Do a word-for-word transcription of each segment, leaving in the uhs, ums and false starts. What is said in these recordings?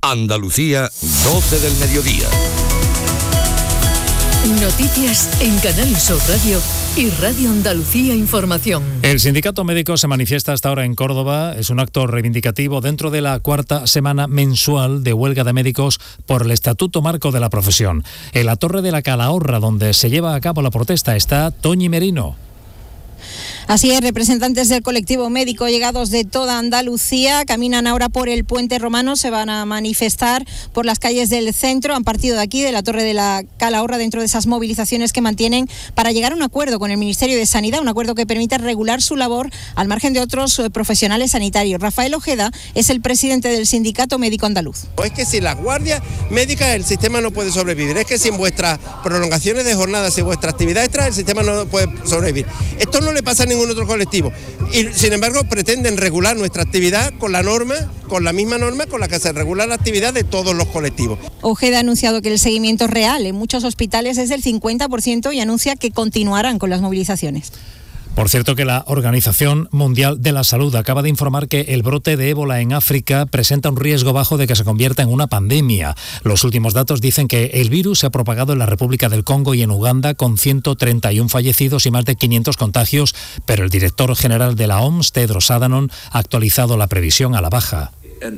Andalucía, doce del mediodía. Noticias en Canal Sur Radio y Radio Andalucía Información. El sindicato médico se manifiesta hasta ahora en Córdoba. Es un acto reivindicativo dentro de la cuarta semana mensual de huelga de médicos por el Estatuto Marco de la Profesión. En la Torre de la Calahorra, donde se lleva a cabo la protesta, está Toñi Merino. Así es, representantes del colectivo médico llegados de toda Andalucía caminan ahora por el Puente Romano, se van a manifestar por las calles del centro, han partido de aquí, de la Torre de la Calahorra, dentro de esas movilizaciones que mantienen para llegar a un acuerdo con el Ministerio de Sanidad, un acuerdo que permita regular su labor al margen de otros profesionales sanitarios. Rafael Ojeda es el presidente del Sindicato Médico Andaluz. Es que sin las guardias médicas el sistema no puede sobrevivir, es que sin vuestras prolongaciones de jornada, sin vuestra actividad extra, el sistema no puede sobrevivir. Esto no le pasa a ningún otro colectivo y sin embargo pretenden regular nuestra actividad con la norma, con la misma norma con la que se regula la actividad de todos los colectivos. Ojeda ha anunciado que el seguimiento real en muchos hospitales es del cincuenta por ciento y anuncia que continuarán con las movilizaciones. Por cierto, que la Organización Mundial de la Salud acaba de informar que el brote de ébola en África presenta un riesgo bajo de que se convierta en una pandemia. Los últimos datos dicen que el virus se ha propagado en la República del Congo y en Uganda, con ciento treinta y uno fallecidos y más de quinientos contagios, pero el director general de la O M S, Tedros Adhanom, ha actualizado la previsión a la baja.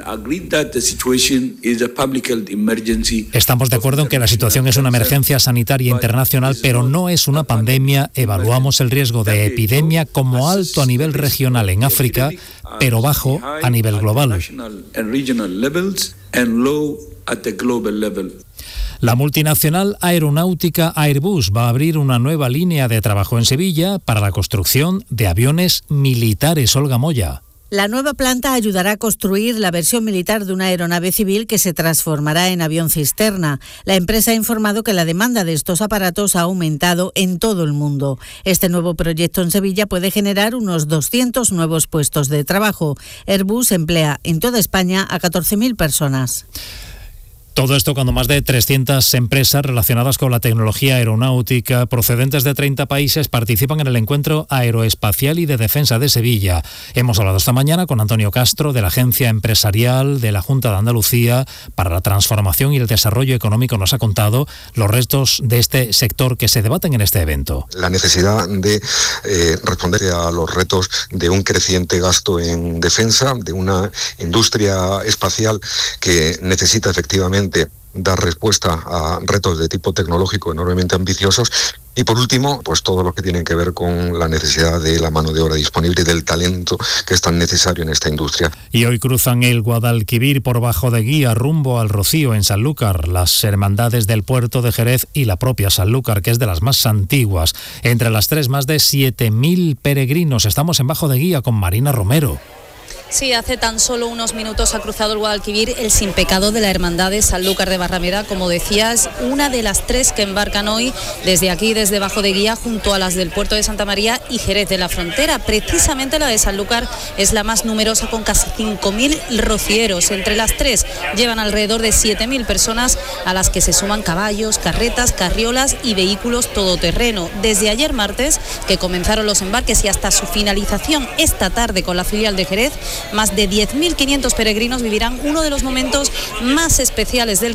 Estamos de acuerdo en que la situación es una emergencia sanitaria internacional, pero no es una pandemia. Evaluamos el riesgo de epidemia como alto a nivel regional en África, pero bajo a nivel global. La multinacional aeronáutica Airbus va a abrir una nueva línea de trabajo en Sevilla para la construcción de aviones militares. Olga Moya. La nueva planta ayudará a construir la versión militar de una aeronave civil que se transformará en avión cisterna. La empresa ha informado que la demanda de estos aparatos ha aumentado en todo el mundo. Este nuevo proyecto en Sevilla puede generar unos doscientos nuevos puestos de trabajo. Airbus emplea en toda España a catorce mil personas. Todo esto cuando más de trescientas empresas relacionadas con la tecnología aeronáutica procedentes de treinta países participan en el encuentro aeroespacial y de defensa de Sevilla. Hemos hablado esta mañana con Antonio Castro de la Agencia Empresarial de la Junta de Andalucía para la Transformación y el Desarrollo Económico. Nos ha contado los retos de este sector que se debaten en este evento. La necesidad de eh, responder a los retos de un creciente gasto en defensa, de una industria espacial que necesita efectivamente dar respuesta a retos de tipo tecnológico enormemente ambiciosos y por último, pues todo lo que tiene que ver con la necesidad de la mano de obra disponible y del talento que es tan necesario en esta industria. Y hoy cruzan el Guadalquivir por Bajo de Guía rumbo al Rocío en Sanlúcar, las hermandades del puerto de Jerez y la propia Sanlúcar, que es de las más antiguas. Entre las tres, más de siete mil peregrinos. Estamos en Bajo de Guía con Marina Romero. Sí, hace tan solo unos minutos ha cruzado el Guadalquivir el Sin Pecado de la Hermandad de Sanlúcar de Barrameda. Como decías, una de las tres que embarcan hoy desde aquí, desde Bajo de Guía, junto a las del puerto de Santa María y Jerez de la Frontera. Precisamente la de Sanlúcar es la más numerosa, con casi cinco mil rocieros. Entre las tres llevan alrededor de siete mil personas, a las que se suman caballos, carretas, carriolas y vehículos todoterreno. Desde ayer martes, que comenzaron los embarques, y hasta su finalización esta tarde con la filial de Jerez, más de diez mil quinientos peregrinos vivirán uno de los momentos más especiales del